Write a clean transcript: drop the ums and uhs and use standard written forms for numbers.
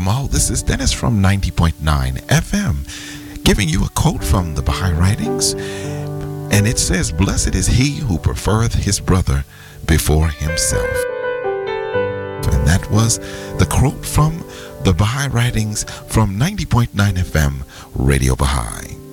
Amal. This is Dennis from 90.9 FM, giving you a quote from the Baha'i Writings. And it says, "Blessed is he who prefereth his brother before himself." And that was the quote from the Baha'i Writings from 90.9 FM, Radio Baha'i.